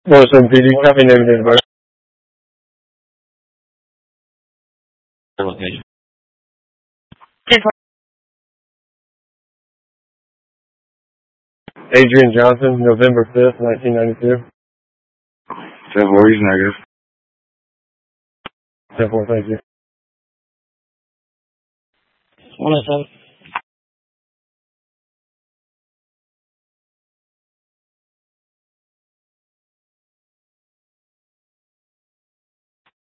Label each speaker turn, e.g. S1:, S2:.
S1: Wilson PD, copy negative.
S2: Location.
S1: Adrian Johnson, November 5th, 1992.
S3: 10-4, he's negative.
S1: 10-4, thank you.
S2: 107.